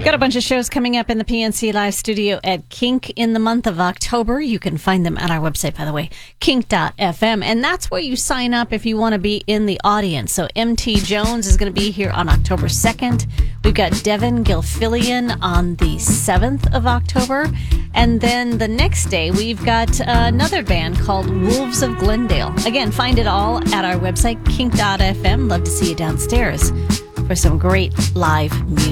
Got a bunch of shows coming up in the PNC Live studio at Kink in the month of October. You can find them at our website, by the way, kink.fm. And that's where you sign up if you want to be in the audience. So MT Jones is going to be here on October 2nd. We've got Devin Gilfillian on the 7th of October. And then the next day, we've got another band called Wolves of Glendale. Again, find it all at our website, kink.fm. Love to see you downstairs for some great live music.